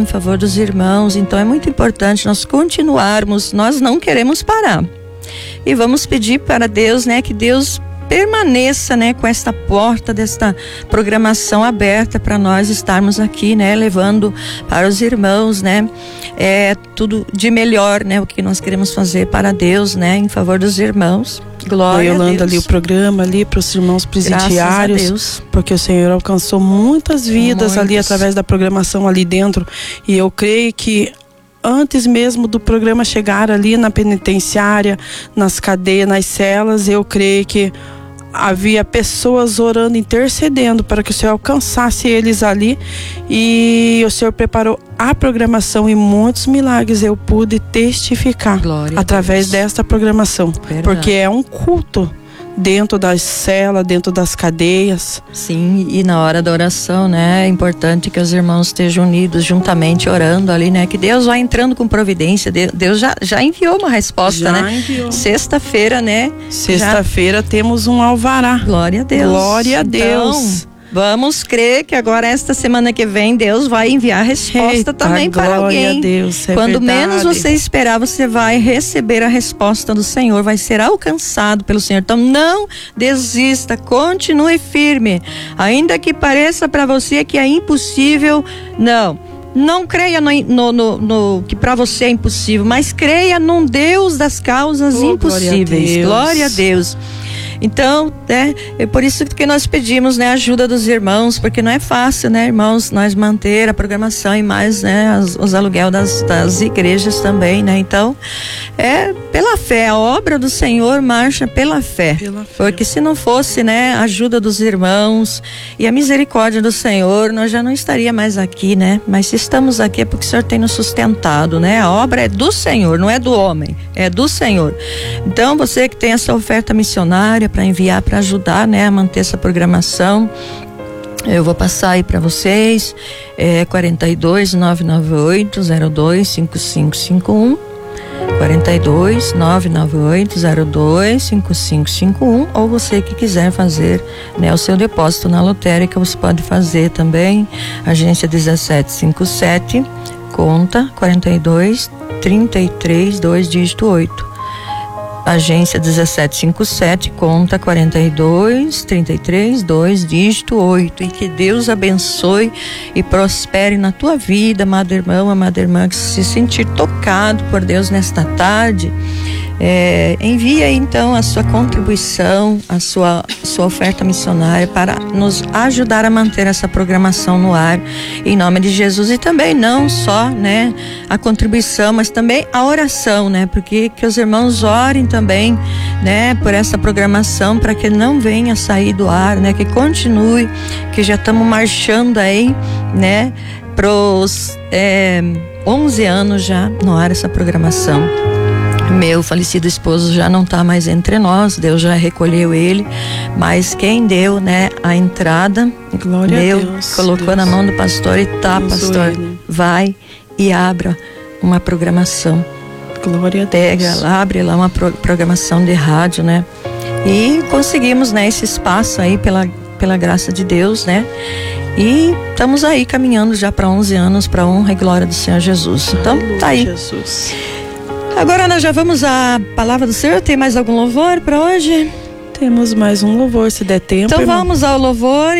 em favor dos irmãos. Então é muito importante nós continuarmos, nós não queremos parar. E vamos pedir para Deus, né, que Deus permaneça, né, com esta porta desta programação aberta para nós estarmos aqui, né, levando para os irmãos, né, tudo de melhor, né, o que nós queremos fazer para Deus, né, em favor dos irmãos. Glória a Deus. Yolanda, ali o programa ali para os irmãos presidiários, porque o Senhor alcançou muitas vidas ali através da programação ali dentro, e eu creio que antes mesmo do programa chegar ali na penitenciária, nas cadeias, nas celas, eu creio que havia pessoas orando, intercedendo para que o Senhor alcançasse eles ali, e o Senhor preparou a programação e muitos milagres eu pude testificar através desta programação. Verdade. Porque é um culto dentro das celas, dentro das cadeias. Sim, e na hora da oração, né, é importante que os irmãos estejam unidos juntamente orando ali, né, que Deus vai entrando com providência. Deus já enviou uma resposta, né? Enviou. Sexta-feira, né? Sexta-feira temos um alvará. Glória a Deus. Glória a Deus. Então, vamos crer que agora esta semana que vem Deus vai enviar a resposta também para alguém. Glória a Deus, Quando verdade. menos você esperar, você vai receber a resposta do Senhor, vai ser alcançado pelo Senhor. Então não desista, continue firme. Ainda que pareça para você que é impossível, não creia no que para você é impossível, mas creia num Deus das causas impossíveis. Glória a Deus. Então, é por isso que nós pedimos, né, a ajuda dos irmãos, porque não é fácil, né, irmãos, nós manter a programação e mais, né, os aluguel das igrejas também, né? Então, é pela fé, a obra do Senhor marcha pela fé. Porque se não fosse, né, a ajuda dos irmãos e a misericórdia do Senhor, nós já não estaria mais aqui, né? Mas se estamos aqui é porque o Senhor tem nos sustentado, né? A obra é do Senhor, não é do homem, é do Senhor. Então, você que tem essa oferta missionária para enviar, para ajudar, né, a manter essa programação, eu vou passar aí para vocês, 42 998 02 5551, 42 998 02 5551, ou você que quiser fazer, né, o seu depósito na lotérica, você pode fazer também, agência 1757, conta 42 33 2 dígito 8. Agência 1757, conta 42 33 2 dígito 8. E que Deus abençoe e prospere na tua vida, amado irmão, amada irmã, que se sentir tocado por Deus nesta tarde, envie aí então a sua contribuição, a sua oferta missionária para nos ajudar a manter essa programação no ar, em nome de Jesus. E também não só, né, a contribuição, mas também a oração, né, porque que os irmãos orem também, né, por essa programação, para que não venha sair do ar, né, que continue, que já estamos marchando aí, né, pros 11 anos já no ar essa programação. Meu falecido esposo já não está mais entre nós, Deus já recolheu ele, mas quem deu, né, a entrada, glória a Deus, colocou Deus na mão do pastor e pastor, vai e abra uma programação. Glória a Deus. Abre lá uma programação de rádio, né? E conseguimos, né, esse espaço aí pela graça de Deus, né? E estamos aí caminhando já para 11 anos, para honra e glória do Senhor Jesus. Então, tá aí. Jesus. Agora nós já vamos à palavra do Senhor. Tem mais algum louvor para hoje? Temos mais um louvor, se der tempo. Então vamos ao louvor.